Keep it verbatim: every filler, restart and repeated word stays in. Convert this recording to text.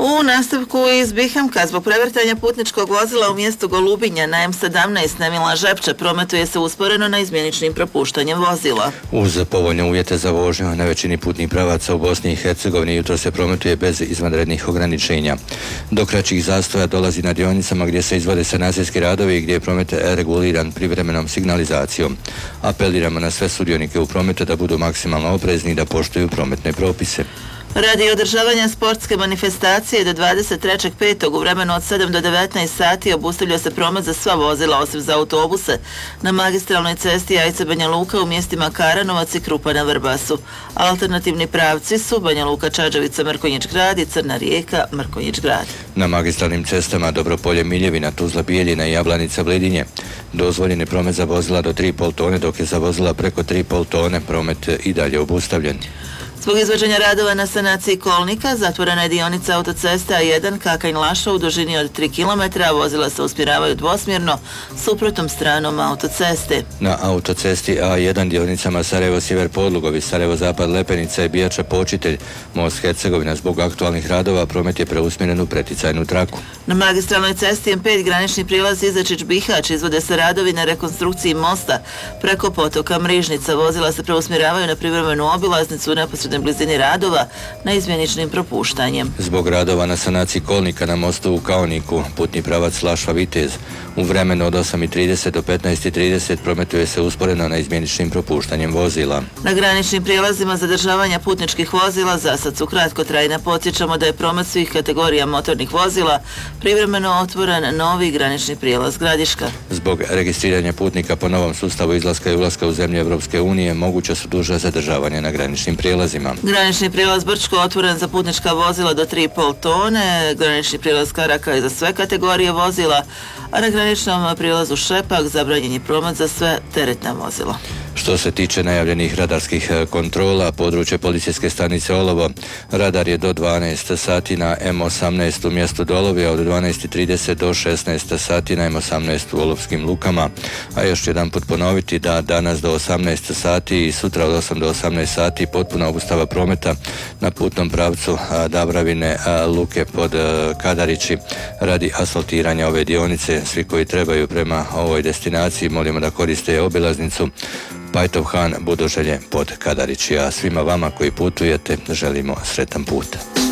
U nastavku iz Bihamka zbog prevrtanja putničkog vozila u mjestu Golubinja na em sedamnaest Nemila Žepče prometuje se usporeno na izmjeničnim propuštanjem vozila. Uz povoljne uvjete za vožnju na većini putnih pravaca u Bosni i Hercegovini jutro se prometuje bez izvanrednih ograničenja. Do kraćih zastoja dolazi na dionicama gdje se izvode sanacijski radovi i gdje je promet reguliran privremenom signalizacijom. Apeliramo na sve sudionike u prometu da budu maksimalno oprezni i da poštuju prometne propise. Radi održavanja sportske manifestacije do dvadeset trećeg petog u vremenu od sedam do devetnaest sati obustavlja se promet za sva vozila osim za autobuse na magistralnoj cesti Jajce-Banja Luka u mjestima Karanovac i Krupa na Vrbasu. Alternativni pravci su Banja Luka, Čađavica, Mrkonjić grad i Crna Rijeka, Mrkonjić grad. Na magistralnim cestama Dobropolje, Miljevina, Tuzla, Bijeljina i Jablanica, Vledinje dozvoljen je promet za vozila do tri i pol tone, dok je za vozila preko tri i pol tone promet i dalje obustavljen. Zbog izvođenja radova na sanaciji kolnika zatvorena je dionica autoceste A jedan Kakanj-Lašo u dužini od tri kilometra, a vozila se usmjeravaju dvosmjerno suprotnom stranom autoceste. Na autocesti A jedan dionicama Sarajevo-Sjever Podlugovi, Sarajevo-Zapad Lepenica i Bijača Počitelj, most Hercegovina zbog aktualnih radova promet je preusmjeren u preticajnu traku. Na magistralnoj cesti em pet granični prilaz Izačić-Bihać izvode se radovi na rekonstrukciji mosta preko potoka Mrižnica. Vozila se preusmjeravaju na privremenu obilaznicu u neposrednoj blizini radova na izmjeničnim propuštanjem. Zbog radova na sanaciji kolnika na mostu u Kaoniku, putni pravac Lašva-Vitez u vremenu od osam i trideset do petnaest i trideset prometuje se usporeno na izmjeničnim propuštanjem vozila. Na graničnim prijelazima zadržavanja putničkih vozila za sad su kratkotrajna. Podsjećamo da je promet svih kategorija motornih vozila privremeno otvoren novi granični prijelaz Gradiška. Zbog registriranja putnika po novom sustavu izlaska i ulaska u zemlje Europske unije moguća su duža zadržavanja na graničnim prijelazima. Granični prijelaz Brčko otvoren za putnička vozila do tri i pol tone, granični prijelaz Karaka je za sve kategorije vozila, a na graničnom prijelazu Šepak zabranjen je promet za sve teretna vozila. Što se tiče najavljenih radarskih kontrola, područje policijske stanice Olovo, radar je do dvanaest sati na em osamnaest u mjestu Dolovi, a od dvanaest i trideset do šesnaest sati na em osamnaest u Olovskim lukama. A još jedan put ponoviti da danas do osamnaest sati i sutra od osam do osamnaest sati potpuna obustava prometa na putnom pravcu Dabravine luke pod Kadarići radi asfaltiranja ove dionice. Svi koji trebaju prema ovoj destinaciji molimo da koriste obilaznicu Pajtov Han Budoželje pod Kadarići, a svima vama koji putujete želimo sretan put.